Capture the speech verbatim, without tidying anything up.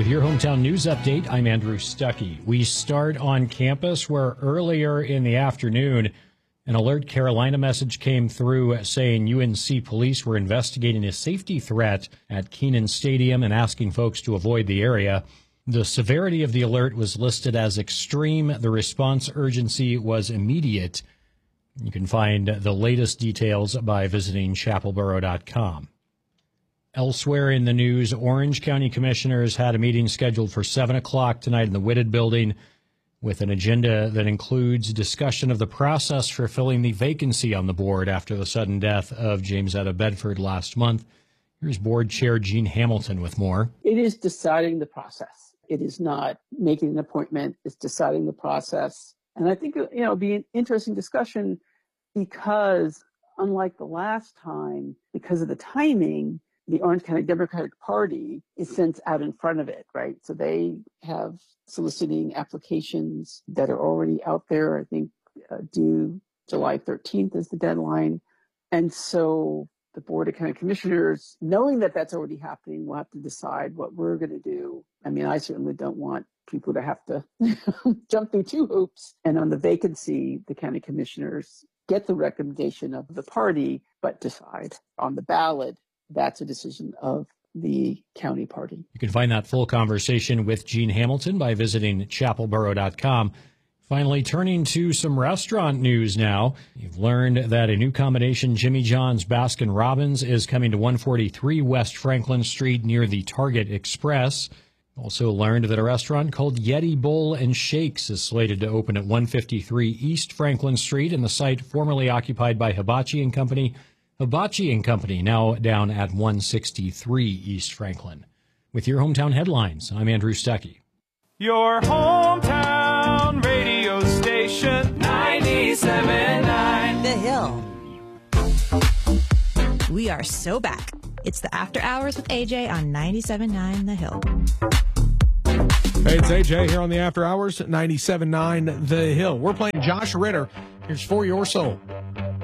With your hometown news update, I'm Andrew Stuckey. We start on campus where earlier in the afternoon, an Alert Carolina message came through saying U N C police were investigating a safety threat at Kenan Stadium and asking folks to avoid the area. The severity of the alert was listed as extreme. The response urgency was immediate. You can find the latest details by visiting chapel borough dot com. Elsewhere in the news, Orange County commissioners had a meeting scheduled for seven o'clock tonight in the Whitted building with an agenda that includes discussion of the process for filling the vacancy on the board after the sudden death of James Etta Bedford last month. Here's board chair Gene Hamilton with more. It is deciding the process. It is not making an appointment. It's deciding the process. And I think, you know, it'll be an interesting discussion because unlike the last time, because of the timing, the Orange County Democratic Party is since out in front of it, right? So they have soliciting applications that are already out there. I think uh, due July thirteenth is the deadline. And so the Board of County Commissioners, knowing that that's already happening, will have to decide what we're going to do. I mean, I certainly don't want people to have to jump through two hoops. And on the vacancy, the county commissioners get the recommendation of the party, but decide on the ballot. That's a decision of the county party. You can find that full conversation with Gene Hamilton by visiting chapel borough dot com. Finally, turning to some restaurant news now. You've learned that a new combination Jimmy John's Baskin Robbins is coming to one forty-three West Franklin Street near the Target Express. Also learned that a restaurant called Yeti Bowl and Shakes is slated to open at one fifty-three East Franklin Street in the site formerly occupied by Hibachi and Company. Hibachi and Company now down at one sixty-three East Franklin. With your hometown headlines, I'm Andrew Stuckey. Your hometown radio station, ninety-seven point nine The Hill. We are so back. It's the After Hours with A J on ninety-seven point nine The Hill. Hey, it's A J here on the After Hours, ninety-seven point nine The Hill. We're playing Josh Ritter. Here's For Your Soul.